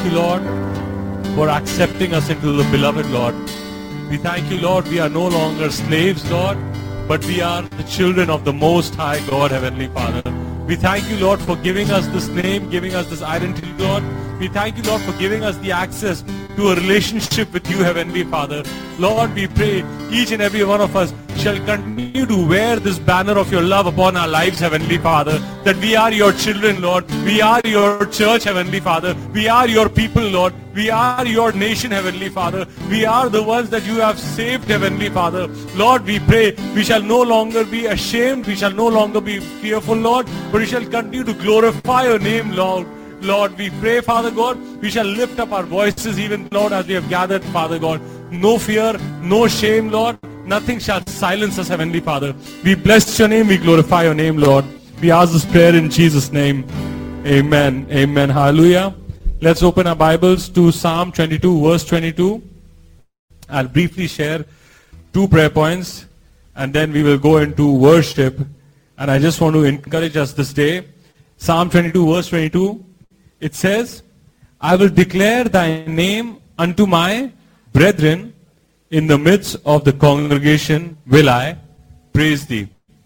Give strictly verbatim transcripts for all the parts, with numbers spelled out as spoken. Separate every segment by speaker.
Speaker 1: you, Lord, for accepting us into the beloved, Lord. We thank you, Lord, we are no longer slaves, Lord, but we are the children of the Most High God, Heavenly Father. We thank you, Lord, for giving us this name, giving us this identity, Lord. We thank you, Lord, for giving us the access to a relationship with you, Heavenly Father. Lord, we pray each and every one of us shall continue to wear this banner of your love upon our lives, Heavenly Father, that we are your children, Lord. We are your church, Heavenly Father. We are your people, Lord. We are your nation, Heavenly Father. We are the ones that you have saved, Heavenly Father. Lord, we pray we shall no longer be ashamed. We shall no longer be fearful, Lord, but we shall continue to glorify your name, Lord. Lord, we pray, Father God, we shall lift up our voices even, Lord, as we have gathered, Father God. No fear, no shame, Lord. Nothing shall silence us, Heavenly Father. We bless your name, we glorify your name, Lord. We ask this prayer in Jesus' name. Amen. Amen. Hallelujah. Let's open our Bibles to Psalm twenty-two, verse twenty-two. I'll briefly share two prayer points, and then we will go into worship. And I just want to encourage us this day. Psalm twenty-two, verse twenty-two. It says, I will declare thy name unto my brethren, in the midst of the congregation will I praise thee.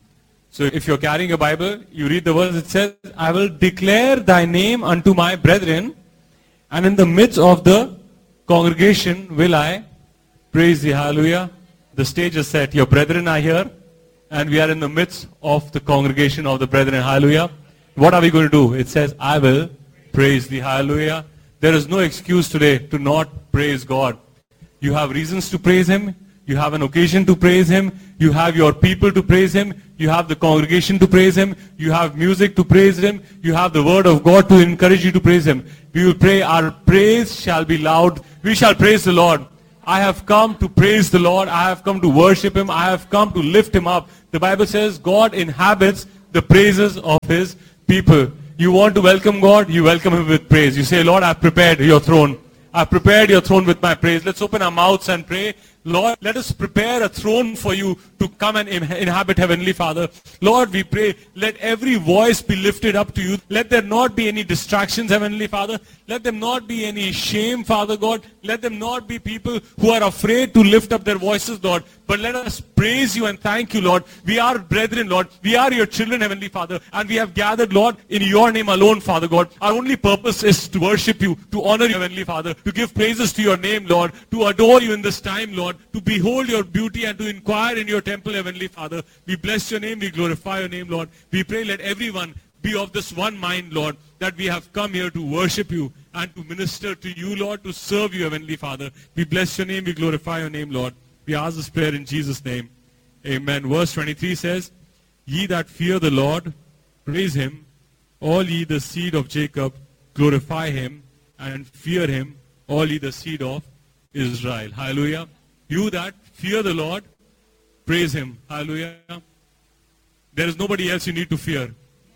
Speaker 1: So if you're carrying a Bible, you read the verse, it says, I will declare thy name unto my brethren, and in the midst of the congregation will I praise thee. Hallelujah. The stage is set. Your brethren are here, and we are in the midst of the congregation of the brethren. Hallelujah. What are we going to do? It says, I will praise thee. Hallelujah. There is no excuse today to not praise God. You have reasons to praise him. You have an occasion to praise him. You have your people to praise him. You have the congregation to praise him. You have music to praise him. You have the word of God to encourage you to praise him. We will pray, our praise shall be loud. We shall praise the Lord. I have come to praise the Lord. I have come to worship him. I have come to lift him up. The Bible says God inhabits the praises of his people. You want to welcome God, you welcome him with praise. You say, Lord, I've prepared your throne. I've prepared your throne with my praise. Let's open our mouths and pray. Lord, let us prepare a throne for you to come and inhabit, Heavenly Father. Lord, we pray, let every voice be lifted up to you. Let there not be any distractions, Heavenly Father. Let them not be any shame, Father God. Let them not be people who are afraid to lift up their voices, Lord. But let us praise you and thank you, Lord. We are brethren, Lord. We are your children, Heavenly Father. And we have gathered, Lord, in your name alone, Father God. Our only purpose is to worship you, to honor you, Heavenly Father, to give praises to your name, Lord, to adore you in this time, Lord, to behold your beauty and to inquire in your temple, Heavenly Father. We bless your name. We glorify your name, Lord. We pray let everyone be of this one mind, Lord, that we have come here to worship you and to minister to you, Lord, to serve you, Heavenly Father. We bless your name. We glorify your name, Lord. We ask this prayer in Jesus' name. Amen. Verse twenty-three says, Ye that fear the Lord, praise him. All ye the seed of Jacob, glorify him and fear him. All ye the seed of Israel. Hallelujah. You that fear the Lord, praise him. Hallelujah. There is nobody else you need to fear.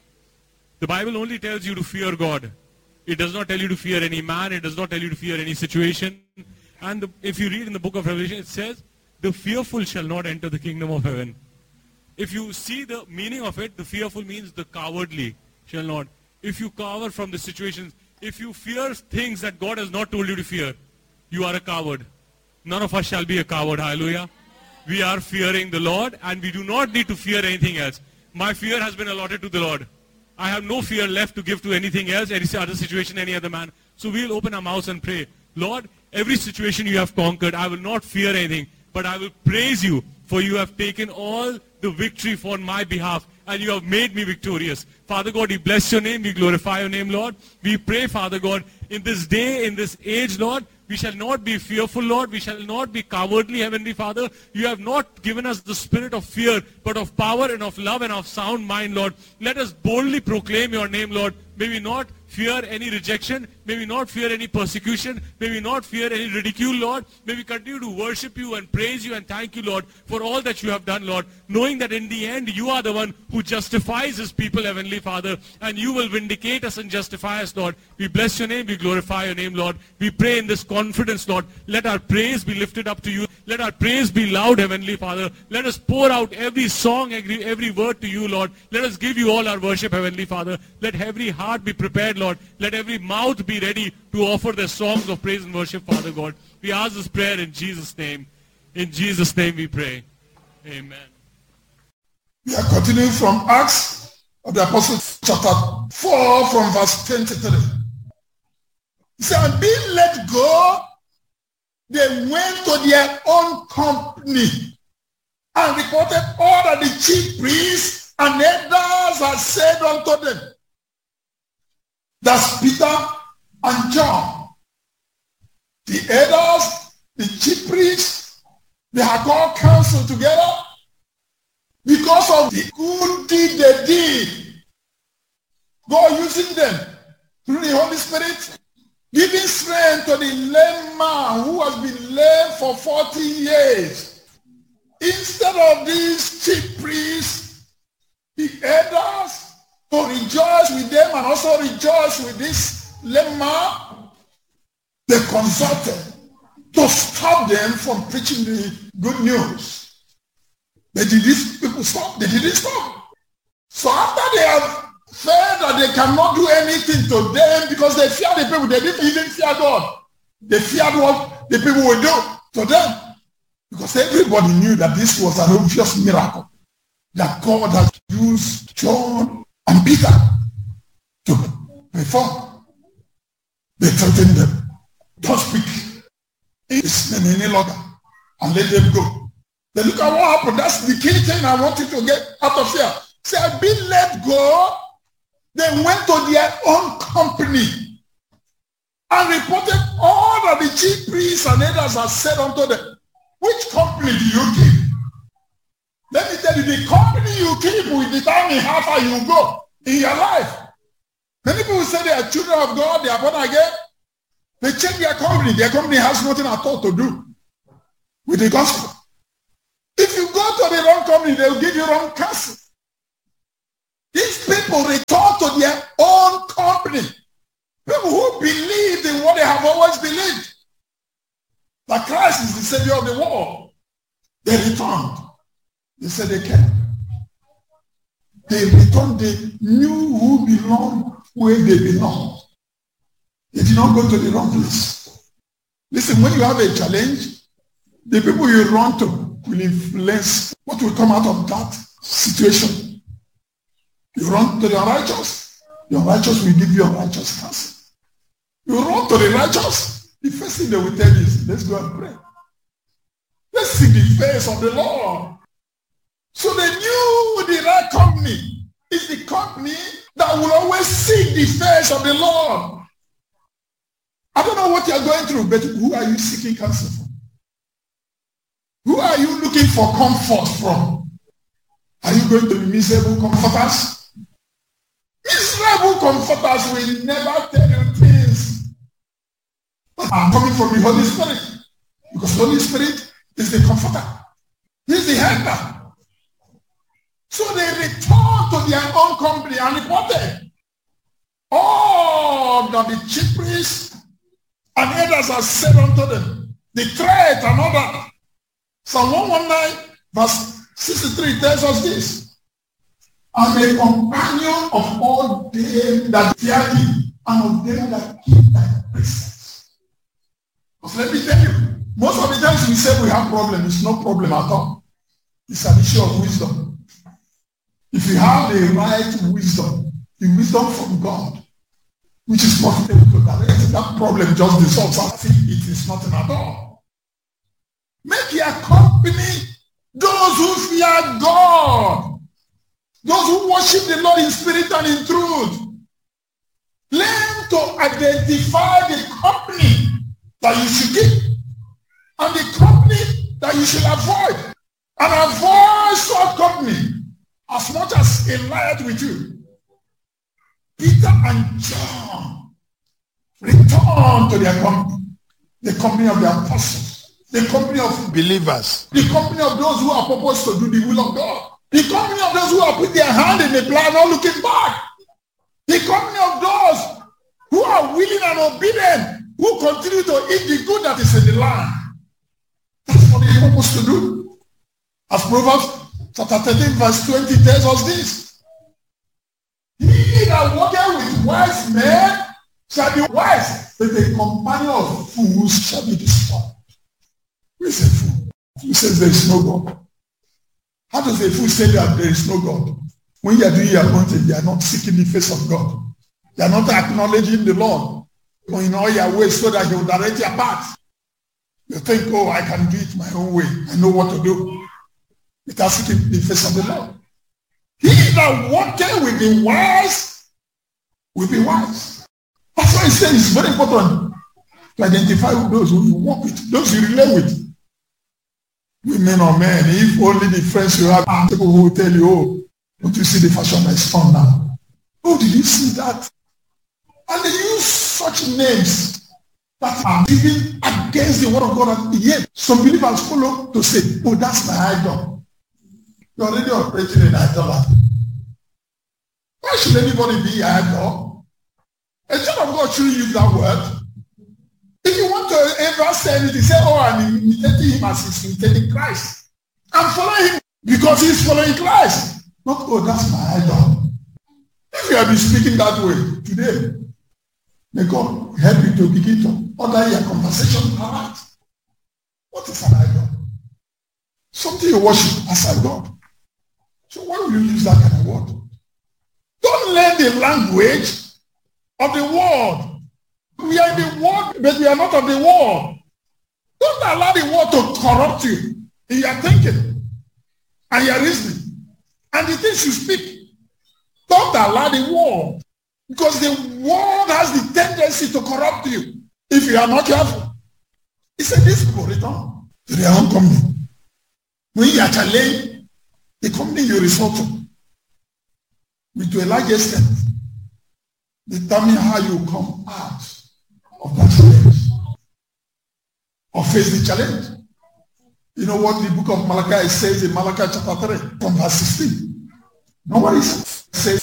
Speaker 1: The Bible only tells you to fear God. It does not tell you to fear any man. It does not tell you to fear any situation. And the, if you read in the book of Revelation, it says, the fearful shall not enter the kingdom of heaven. If you see the meaning of it, the fearful means the cowardly shall not. If you cower from the situations, if you fear things that God has not told you to fear, you are a coward. None of us shall be a coward. Hallelujah. We are fearing the Lord and we do not need to fear anything else. My fear has been allotted to the Lord. I have no fear left to give to anything else, any other situation, any other man. So we will open our mouths and pray. Lord, every situation you have conquered, I will not fear anything, but I will praise you, for you have taken all the victory for my behalf, and you have made me victorious. Father God, we bless your name, we glorify your name, Lord. We pray, Father God, in this day, in this age, Lord, we shall not be fearful, Lord. We shall not be cowardly, Heavenly Father. You have not given us the spirit of fear, but of power and of love and of sound mind, Lord. Let us boldly proclaim your name, Lord. May we not fear any rejection. May we not fear any persecution. May we not fear any ridicule, Lord. May we continue to worship you and praise you and thank you, Lord, for all that you have done, Lord. Knowing that in the end, you are the one who justifies his people, Heavenly Father. And you will vindicate us and justify us, Lord. We bless your name. We glorify your name, Lord. We pray in this confidence, Lord. Let our praise be lifted up to you. Let our praise be loud, Heavenly Father. Let us pour out every song, every, every word to you, Lord. Let us give you all our worship, Heavenly Father. Let every heart be prepared, Lord. Let every mouth be ready to offer their songs of praise and worship, Father God. We ask this prayer in Jesus' name. In Jesus' name we pray. Amen.
Speaker 2: We are continuing from Acts of the Apostles chapter four from verse twenty-three. He said, and being let go, they went to their own company and reported all that the chief priests and elders had said unto them. That's Peter and John. The elders, the chief priests, they had called council together because of the good deed they did. God using them through the Holy Spirit, giving strength to the lame man who has been lame for forty years. Instead of these chief priests, the elders, to rejoice with them and also rejoice with this lame man, they consulted to stop them from preaching the good news. But did these people stop? They didn't stop. So after they have felt that they cannot do anything to them because they fear the people, they didn't even fear God. They feared what the people would do to them. Because everybody knew that this was an obvious miracle that God had used John and Peter to perform. They threatened them, don't speak his name any longer, and let them go. Then look at what happened. That's the key thing I want you to get out of here. Say, I've been let go. They went to their own company and reported all that the chief priests and elders had said unto them. Which company do you keep? Let me tell you, the company you keep will determine how far you go in your life. Many people say they are children of God, they are born again. They change their company. Their company has nothing at all to do with the gospel. If you go to the wrong company, they will give you wrong counsel. These people return to their own company. People who believe in what they have always believed. That Christ is the Savior of the world. They returned. They said they came. They returned. They knew who belonged where they belong. They did not go to the wrong place. Listen, when you have a challenge, the people you run to will influence what will come out of that situation. You run to the unrighteous, the unrighteous will give you unrighteous counsel. You run to the righteous, the first thing they will tell you is, let's go and pray. Let's see the face of the Lord. So they knew the right company is the company that will always seek the face of the Lord. I don't know what you're going through, but who are you seeking counsel from? Who are you looking for comfort from? Are you going to be miserable comforters? Miserable comforters will never tell you things that are coming from the Holy Spirit. Because the Holy Spirit is the comforter. He's the helper. So they returned to their own company and reported all that the chief priests and elders have said unto them. The threat and all that. Psalm one nineteen verse sixty-three tells us this. I'm a companion of all them that fear thee and of them that keep thy precepts. Because let me tell you, most of the times we say we have problems, it's no problem at all. It's an issue of wisdom. If you have the right wisdom, the wisdom from God, which is possible to direct, that problem just dissolves as if it is nothing at all. Make your company those who fear God, those who worship the Lord in spirit and in truth. Learn to identify the company that you should keep and the company that you should avoid. And avoid such company as much as it lied with you. Peter and John returned to their company, the company of the apostles, the company of believers, the company of those who are purposed to do the will of God, the company of those who have put their hand in the plow, not looking back, the company of those who are willing and obedient, who continue to eat the good that is in the land. That's what they're supposed to do. As Proverbs chapter thirteen verse twenty tells us this. He He that walketh with wise men shall be wise, but the companion of fools shall be destroyed. Who is a fool? Who says there is no God? How does a fool say that there is no God? When you are doing your anointing, you are not seeking the face of God. You are not acknowledging the Lord in all your ways so that he will direct your path. You think, oh, I can do it my own way. I know what to do. Without seeking the face of the Lord. He that walketh with the wise will be wise. That's why he said it's very important to identify those who you walk with, those you relate with. Women or men, if only the friends you have are people who will tell you, oh, don't you see the fashion that is found now? Oh, did you see that? And they use such names that are even against the word of God. And yet, some believers follow to say, oh, that's my idol. You're already operating in idolatry. Why should anybody be an idol? A child of God shouldn't use that word. If you want to ever say anything, say, oh, I'm imitating him as he's imitating Christ. I'm following him because he's following Christ. Not, oh, that's my idol. If you have been speaking that way today, may God help you to begin to order your conversation right. What is an idol? Something you worship aside God. So why will you use that kind of word? Don't learn the language of the world. We are in the world, but we are not of the world. Don't allow the world to corrupt you in your thinking and your reasoning and the things you speak. Don't allow the world, because the world has the tendency to corrupt you if you are not careful. He said, these people return to their own company. When you are challenged, the company you resort to, with to a large extent, determine how you come out of that challenge or face the challenge. You know what the book of Malachi says in Malachi chapter three from verse sixteen? Nobody says